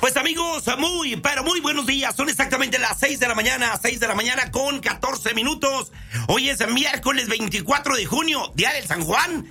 Pues amigos, pero muy buenos días. Son exactamente las 6 de la mañana con 14 minutos. Hoy es miércoles 24 de junio, Día de San Juan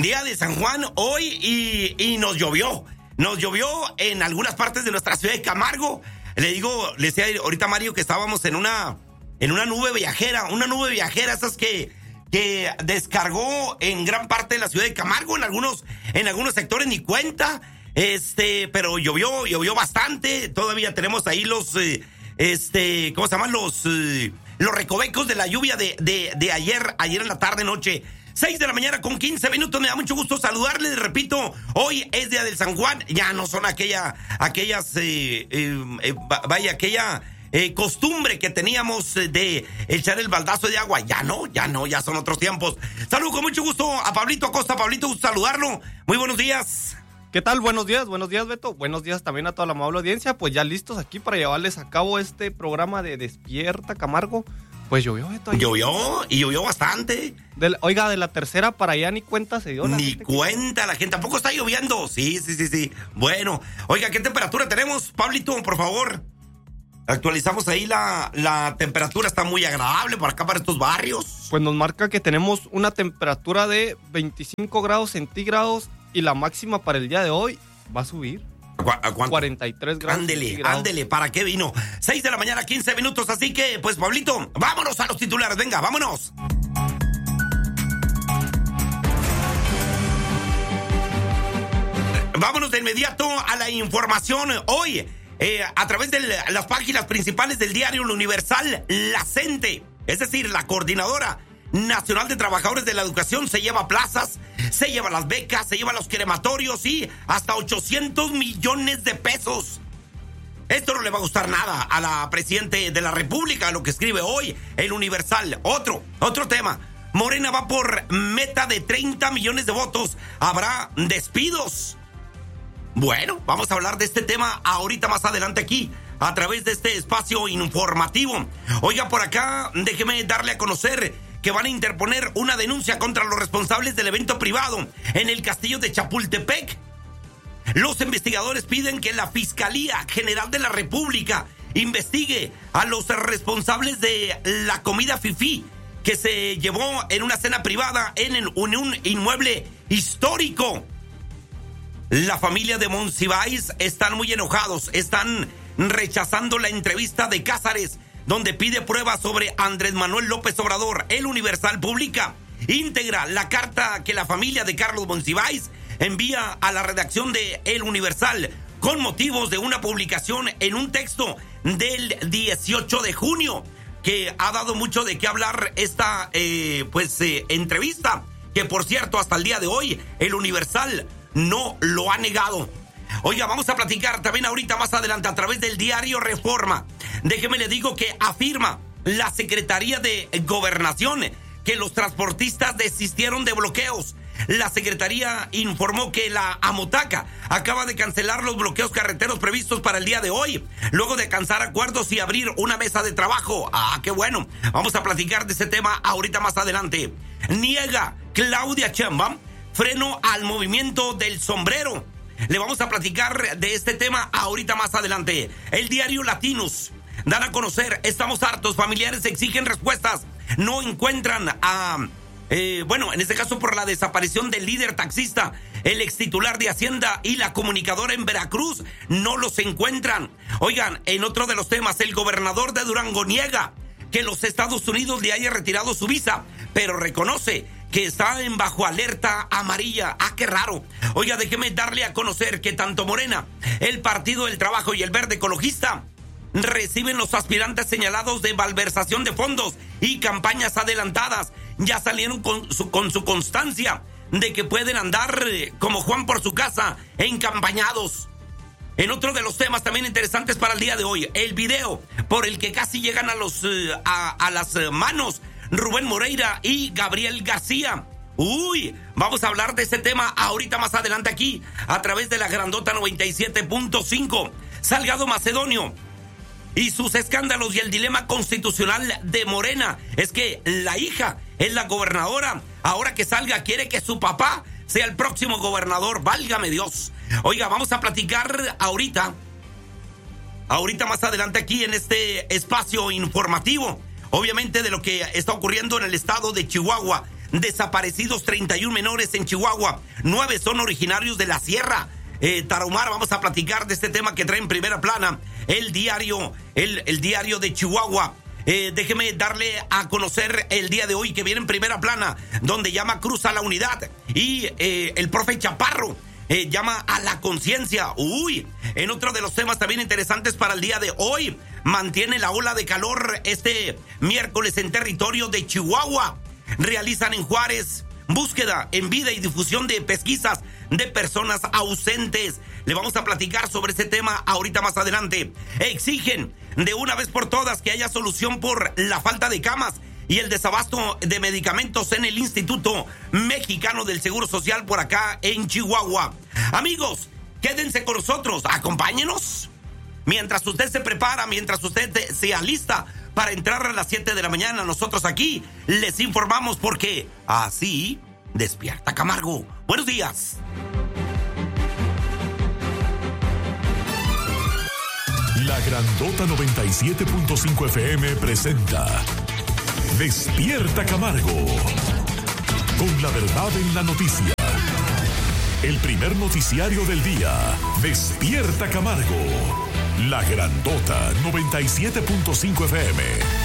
hoy y nos llovió. Nos llovió en algunas partes de nuestra ciudad de Camargo. Le decía ahorita a Mario que estábamos en una nube viajera, esas que descargó en gran parte de la ciudad de Camargo, en algunos sectores ni cuenta. Pero llovió bastante. Todavía tenemos ahí los ¿cómo se llaman? Los recovecos de la lluvia de ayer en la tarde noche. 6 de la mañana con 15 minutos. Me da mucho gusto saludarles. Repito, hoy es Día del San Juan. Ya no son aquella costumbre que teníamos de echar el baldazo de agua. Ya son otros tiempos. Saludo con mucho gusto a Pablito Acosta. Pablito, gusto saludarlo. Muy buenos días. ¿Qué tal? Buenos días, Beto. Buenos días también a toda la amable audiencia. Pues ya listos aquí para llevarles a cabo este programa de Despierta Camargo. Pues llovió, Beto. Llovió bastante. De la tercera para allá ni cuenta se dio. La gente tampoco está lloviendo. Sí. Bueno, oiga, ¿qué temperatura tenemos, Pablito, por favor? Actualizamos ahí la temperatura. Está muy agradable por acá para estos barrios. Pues nos marca que tenemos una temperatura de 25 grados centígrados y la máxima para el día de hoy va a subir. ¿A cuánto? 43 grados. Ándele, ¿para qué vino? 6 de la mañana, 15 minutos, así que, pues, Pablito, vámonos a los titulares, venga, vámonos. Vámonos de inmediato a la información. Hoy, a través de las páginas principales del diario El Universal, la CENTE, es decir, la Coordinadora Nacional de Trabajadores de la Educación, se lleva plazas, se lleva las becas, se lleva los crematorios y hasta 800 millones de pesos. Esto no le va a gustar nada a la Presidente de la República, lo que escribe hoy El Universal. Otro tema. Morena va por meta de 30 millones de votos. Habrá despidos. Bueno, vamos a hablar de este tema ahorita más adelante aquí, a través de este espacio informativo. Oiga, por acá, déjeme darle a conocer que van a interponer una denuncia contra los responsables del evento privado en el castillo de Chapultepec. Los investigadores piden que la Fiscalía General de la República investigue a los responsables de la comida fifí que se llevó en una cena privada en un inmueble histórico. La familia de Monsiváis están muy enojados, están rechazando la entrevista de Cázares, donde pide pruebas sobre Andrés Manuel López Obrador. El Universal publica íntegra la carta que la familia de Carlos Monsiváis envía a la redacción de El Universal con motivos de una publicación en un texto del 18 de junio, que ha dado mucho de qué hablar esta entrevista, que por cierto hasta el día de hoy El Universal no lo ha negado. Oiga, vamos a platicar también ahorita más adelante a través del diario Reforma. Déjeme le digo que afirma la Secretaría de Gobernación que los transportistas desistieron de bloqueos. La Secretaría informó que la Amotaca acaba de cancelar los bloqueos carreteros previstos para el día de hoy, luego de alcanzar acuerdos y abrir una mesa de trabajo. ¡Qué bueno! Vamos a platicar de ese tema ahorita más adelante. Niega Claudia Sheinbaum freno al movimiento del sombrero. Le vamos a platicar de este tema ahorita más adelante. El diario Latinos dan a conocer: estamos hartos, familiares exigen respuestas. No encuentran en este caso por la desaparición del líder taxista, el extitular de Hacienda y la comunicadora en Veracruz, no los encuentran. Oigan, en otro de los temas, el gobernador de Durango niega que los Estados Unidos le haya retirado su visa, pero reconoce que está bajo alerta amarilla. ¡Qué raro! Oiga, déjeme darle a conocer que tanto Morena, el Partido del Trabajo y el Verde Ecologista reciben los aspirantes señalados de malversación de fondos y campañas adelantadas. Ya salieron con su constancia de que pueden andar como Juan por su casa, encampañados. En otro de los temas también interesantes para el día de hoy, el video por el que casi llegan a las manos Rubén Moreira y Gabriel García. Vamos a hablar de ese tema ahorita más adelante aquí, a través de la Grandota 97.5. Salgado Macedonio y sus escándalos y el dilema constitucional de Morena. Es que la hija es la gobernadora. Ahora que salga, quiere que su papá sea el próximo gobernador. Válgame Dios. Oiga, vamos a platicar ahorita ahorita más adelante aquí en este espacio informativo, obviamente de lo que está ocurriendo en el estado de Chihuahua. Desaparecidos 31 menores en Chihuahua, 9 son originarios de la Sierra Tarahumara. Vamos a platicar de este tema que trae en primera plana el diario de Chihuahua. Déjeme darle a conocer el día de hoy que viene en primera plana, donde llama Cruz a la unidad y el profe Chaparro llama a la conciencia. En otro de los temas también interesantes para el día de hoy, mantiene la ola de calor este miércoles en territorio de Chihuahua. Realizan en Juárez búsqueda en vida y difusión de pesquisas de personas ausentes. Le vamos a platicar sobre ese tema ahorita más adelante. Exigen de una vez por todas que haya solución por la falta de camas y el desabasto de medicamentos en el Instituto Mexicano del Seguro Social por acá en Chihuahua. Amigos, quédense con nosotros, acompáñenos. Mientras usted se prepara, mientras usted se alista para entrar a las 7 de la mañana, nosotros aquí les informamos porque así despierta Camargo. Buenos días. La Grandota 97.5 FM presenta Despierta Camargo, con la verdad en la noticia. El primer noticiario del día. Despierta Camargo. La Grandota 97.5 FM.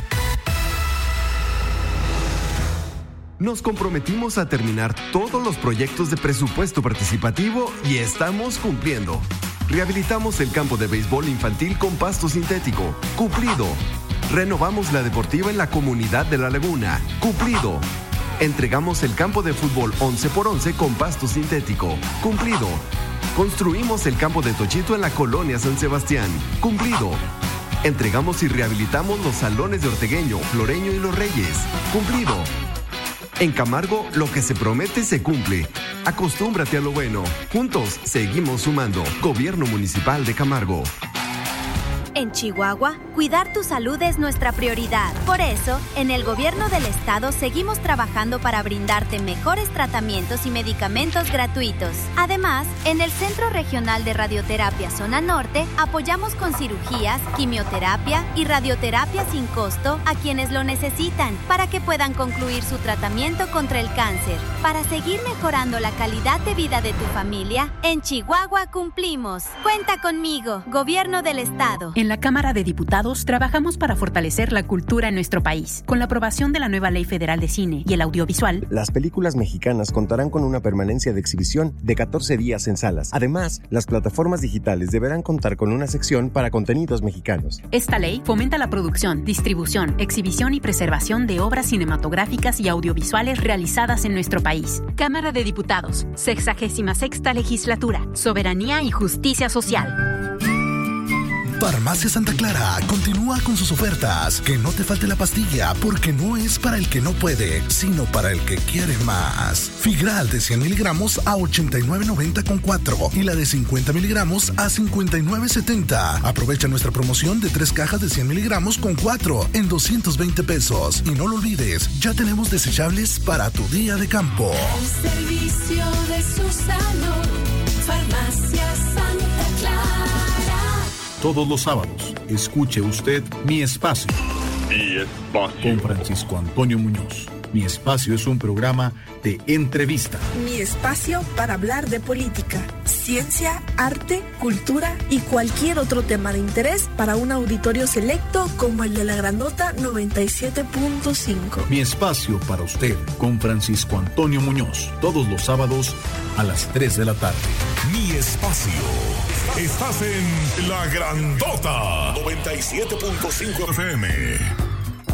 Nos comprometimos a terminar todos los proyectos de presupuesto participativo y estamos cumpliendo. Rehabilitamos el campo de béisbol infantil con pasto sintético. Cumplido. Renovamos la deportiva en la comunidad de La Laguna. Cumplido. Entregamos el campo de fútbol 11x11 con pasto sintético. Cumplido. Construimos el campo de Tochito en la colonia San Sebastián. Cumplido. Entregamos y rehabilitamos los salones de Ortegueño, Floreño y Los Reyes. Cumplido. En Camargo, lo que se promete se cumple. Acostúmbrate a lo bueno. Juntos, seguimos sumando. Gobierno Municipal de Camargo. En Chihuahua, cuidar tu salud es nuestra prioridad. Por eso, en el Gobierno del Estado seguimos trabajando para brindarte mejores tratamientos y medicamentos gratuitos. Además, en el Centro Regional de Radioterapia Zona Norte, apoyamos con cirugías, quimioterapia y radioterapia sin costo a quienes lo necesitan para que puedan concluir su tratamiento contra el cáncer. Para seguir mejorando la calidad de vida de tu familia, en Chihuahua cumplimos. Cuenta conmigo, Gobierno del Estado. En la Cámara de Diputados trabajamos para fortalecer la cultura en nuestro país. Con la aprobación de la nueva Ley Federal de Cine y el Audiovisual, las películas mexicanas contarán con una permanencia de exhibición de 14 días en salas. Además, las plataformas digitales deberán contar con una sección para contenidos mexicanos. Esta ley fomenta la producción, distribución, exhibición y preservación de obras cinematográficas y audiovisuales realizadas en nuestro país. Cámara de Diputados, 66ª Legislatura, Soberanía y Justicia Social. Farmacia Santa Clara continúa con sus ofertas. Que no te falte la pastilla, porque no es para el que no puede, sino para el que quiere más. Figral de 100 miligramos a $89.90 con 4 y la de 50 miligramos a $59.70. Aprovecha nuestra promoción de 3 cajas de 100 miligramos con 4 en $220. Y no lo olvides, ya tenemos desechables para tu día de campo. El servicio de su salud, Farmacia Santa Clara. Todos los sábados, escuche usted Mi Espacio. Mi Espacio. Con Francisco Antonio Muñoz. Mi Espacio es un programa de entrevista. Mi espacio para hablar de política, ciencia, arte, cultura y cualquier otro tema de interés para un auditorio selecto como el de la Grandota 97.5. Mi Espacio para usted con Francisco Antonio Muñoz. Todos los sábados a las 3 de la tarde. Mi Espacio. Estás en La Grandota 97.5 FM.